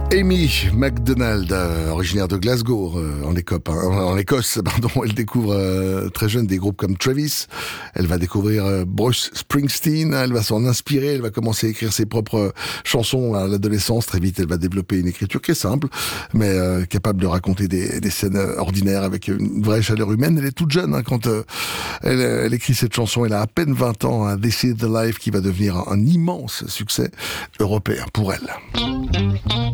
Amy McDonald, originaire de Glasgow, en Écosse, elle découvre très jeune des groupes comme Travis. Elle va découvrir Bruce Springsteen, elle va s'en inspirer, elle va commencer à écrire ses propres chansons à l'adolescence. Très vite, elle va développer une écriture qui est simple, mais capable de raconter des scènes ordinaires avec une vraie chaleur humaine. Elle est toute jeune quand elle écrit cette chanson. Elle a à peine 20 ans, This is the Life, qui va devenir un immense succès européen pour elle.